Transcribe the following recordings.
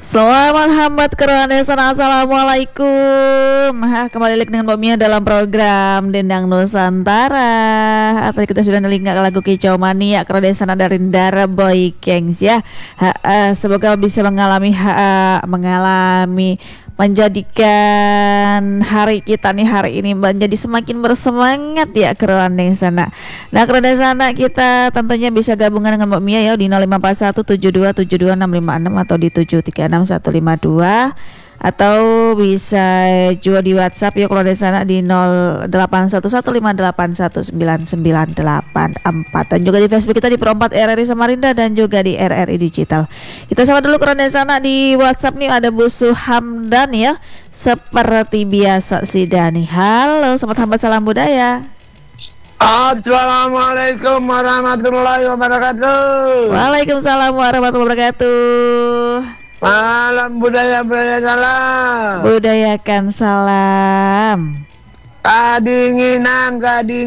Selamat hambat kerohanesan. Assalamualaikum. Kembali lagi dengan Mbak Mia dalam program Dendang Nusantara. Atau kita sudah nelingak lagu Kicau Mania kerohanesan dari Dara Boy Kengs ya. Semoga bisa mengalami menjadikan hari kita nih hari ini menjadi semakin bersemangat ya kerohane sana. Nah kerohane sana kita tentunya bisa gabungan dengan Mbak Mia ya di 054172722656 atau di 736152 atau bisa juga di WhatsApp ya kalau di sana di 081158199984 dan juga di Facebook kita di Pro 4 RRI Samarinda dan juga di RRI Digital. Kita sama dulu kalau di sana di WhatsApp nih ada Bu Suhamdan ya. Seperti biasa si Dani. Halo, selamat hambat salam budaya. Assalamualaikum warahmatullahi wabarakatuh. Waalaikumsalam warahmatullahi wabarakatuh. Malam budaya salam. Budayakan salam. Kadinginan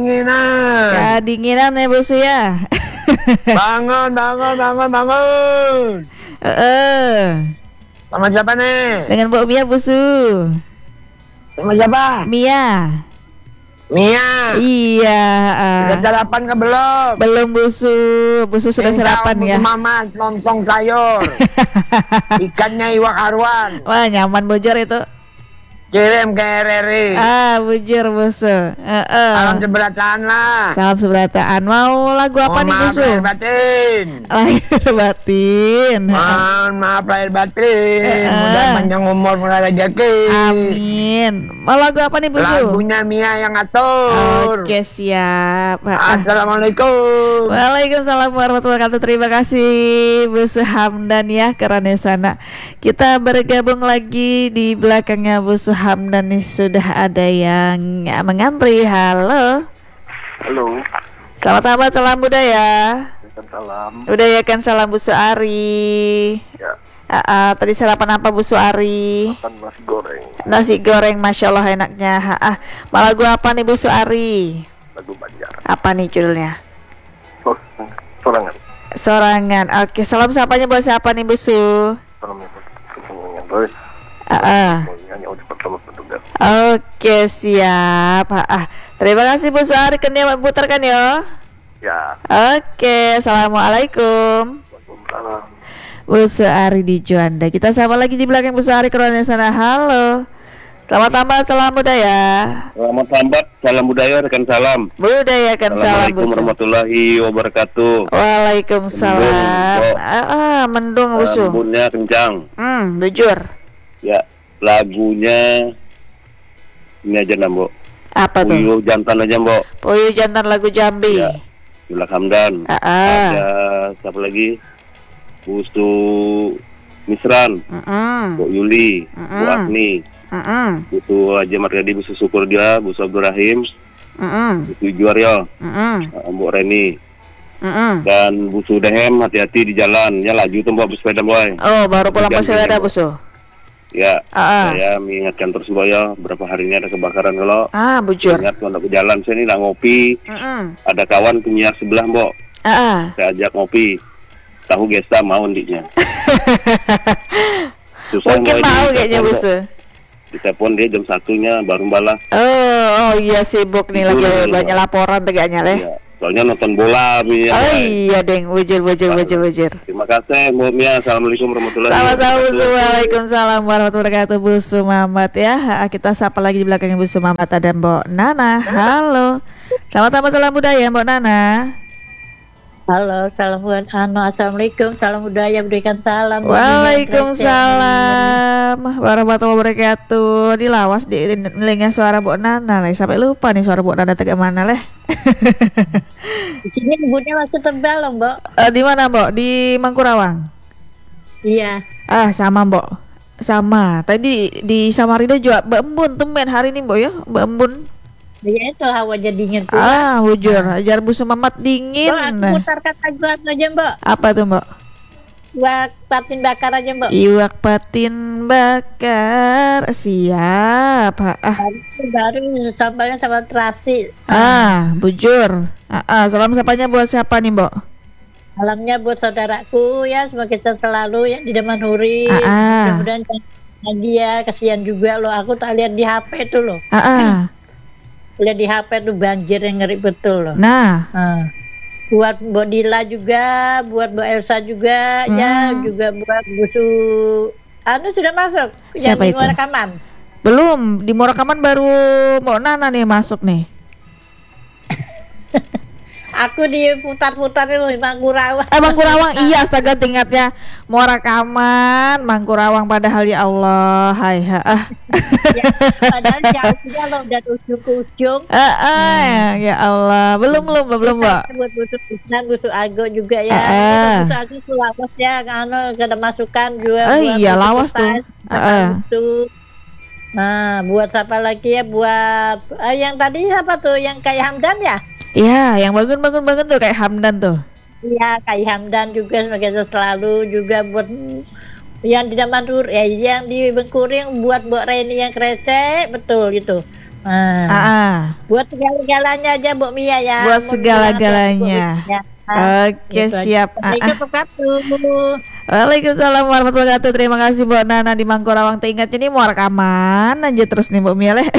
ya bos ya. Bangun. Sama siapa nih? Dengan Bu Mia busu. Sama siapa? Mia. Iya. Sudah sarapan ke belum? Belum busu sudah sarapan ya. Mama lontong sayur. Ikannya iwak arwan. Wah nyaman bojor itu. Kirim ke RRI. Bujur busu. Salam seberataan lah. Salam seberataan. Mau lagu apa nih busu? Lahir batin. Maaf lahir batin. Mudah panjang umur mulai rezeki. Amin. Mau lagu apa nih busu? Lagunya Mia yang atur. Oke siap. Assalamualaikum. Waalaikumsalam warahmatullahi wabarakatuh. Terima kasih Busu Hamdan ya karena sana. Kita bergabung lagi di belakangnya Busu Hamdan nih sudah ada yang mengantri. Halo. Selamat hambat salam budaya. Salam. Budayakan salam Bu Suari. Ya. Tadi sarapan apa Bu Suari? Makan nasi goreng. Nasi goreng, masya Allah enaknya. Mau lagu apa nih Bu Suari? Lagu Banjar. Apa nih judulnya? Sorangan. Oke, salam sapanya buat siapa nih Bu Su? Oke siap. Terima kasih Bu Suari. Kena putarkan ya. Ya. Oke, assalamualaikum. Waalaikumsalam. Bu Suari di Juanda. Kita sama lagi di belakang Bu Suari keruangan sana. Halo. Selamat hambat salam budaya. Selamat hambat salam budaya rekan salam. Budayakan salam. Assalamualaikum warahmatullahi wabarakatuh. Waalaikumsalam. Mendung Bu Su. Embunnya kencang. Jujur. Ya, lagunya ini aja Mbok. Apa tuh? Puyuh jantan aja Mbok. Puyuh jantan lagu Jambi. Ya. Yula Hamdan. Ada siapa lagi? Busu Misran. Bu Yuli, Bu Agni. Busu Haji Margadi, Busu Syukur dia, Busu Abdurrahim. Busu Juaryo. Bu Reni. Dan Busu Dehem, hati-hati di jalan. Ya laju tuh Mbak sepeda boy. Oh, baru pulang sepeda Busu. Ya, saya mengingatkan terus Mbak ya, berapa hari ini ada kebakaran kalau bujur. Ingat kalau ke jalan sini lah ngopi. Ada kawan penyiar sebelah Mbok. Saya ajak ngopi. Tahu gesta mau ndiknya. Susah mungkin mau kayaknya Busu. Ditelepon dia jam 1-nya baru balas. Oh iya sibuk nih lagi banyak laporan tegaknya leh. Iya. Soalnya nonton bola Mia. Iya deng, bujur. Terima kasih Bu Mia. Assalamualaikum warahmatullahi wabarakatuh. Sama-sama. Waalaikumsalam warahmatullahi wabarakatuh. Bu Sumamat ya. Kita sapa lagi di belakangnya Bu Sumamat ada Mbok Nana. Halo. Selamat hambat salam budaya Mbok Nana. Halo, salam buat Assalamualaikum, salam budaya, berikan salam. Waalaikumsalam warahmatullahi wabarakatuh. Dilawas di nilainya suara Bu Nana leh. Sampai lupa nih suara Bu Nana tegak mana leh. Di sini embunnya masih tebal loh, Mbok. Di mana, Mbok? Di Mangkurawang. Iya. Sama, Mbok. Sama. Tadi di Samarinda juga Mbak tumben hari ini, Mbok ya. Mbak Embun. Iya itu hawa jadi dingin pula. Hujur. Ajar Bu Sumamat dingin. Mbok, aku putarkan lagu aja, Mbok. Apa tuh, Mbok? Iwak patin bakar aja, Mbok. Iwak patin bakar. Siap. Baru sambalnya sama terasi. Bujur. Salam sapanya buat siapa nih, Mbok? Salamnya buat saudaraku ya, semoga kita selalu ya di Damanhuri. Mudah-mudahan dia kasihan juga loh. Aku tak lihat di HP tuh loh. Lihat di HP tuh banjir yang ngeri betul loh. Buat Mbak Dila juga, buat Mbak Elsa juga, ya juga buat Busu. Anu sudah masuk. Siapa yang itu? Di Murakaman. Belum, di Murakaman baru Mbak Nana nih masuk nih. Aku diputar-putar di Mangkurawang. Mangkurawang, iya, astaga tingkatnya Murakaman, Mangkurawang, padahal ya Allah, ya, padahal jauh juga loh dari ujung ke ujung. Ya Allah, belum Mbak. Buat Busu Ago juga ya. Busu Ago Lawas ya, ada masukan juga. Iya, Lawas tuh. Nah, buat siapa lagi ya? Buat yang tadi siapa tuh? Yang kayak Hamdan ya? Iya, yang bangun tuh kayak Hamdan tuh. Iya, kayak Hamdan juga sebagai selalu juga buat yang di Damanhur ya, yang di Bengkuring buat Mbak Reni yang krecek betul gitu. Buat segala-galanya aja Mbak Mia ya. Buat segala-galanya. Oke, siap. Waalaikumsalam warahmatullahi wabarakatuh. Terima kasih Mbak Nana di Mangkurawang. Ingatnya nih mau rekaman aja terus nih Mbak Mia leh.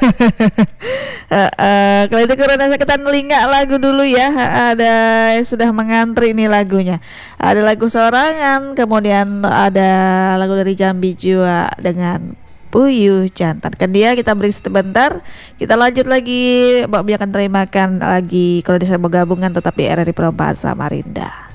Kalau itu karena kita nelingak lagu dulu ya. Ada sudah mengantri nih lagunya. Ada lagu Sorangan, kemudian ada lagu dari Jambi juga dengan Puyuh Jantan. Kan dia kita beri sebentar. Kita lanjut lagi. Mbak Mia akan terimakan lagi kalau bisa bergabungan tetap di RRI Perempatan Samarinda.